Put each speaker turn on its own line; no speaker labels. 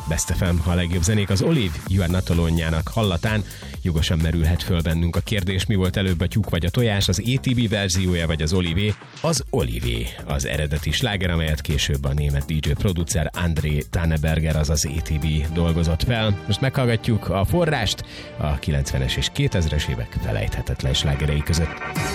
Best FM, a legjobb zenék az Olive, You Are Not Alone-jának hallatán. Jogosan merülhet föl bennünk a kérdés, mi volt előbb, a tyúk vagy a tojás, az ATB verziója vagy az Olivé? Az Olivé, az eredeti sláger, amelyet később a német DJ producer André Tanneberger, azaz ATB dolgozott fel. Most meghallgatjuk a forrást a 90-es és 2000-es évek felejthetetlen slágerei között.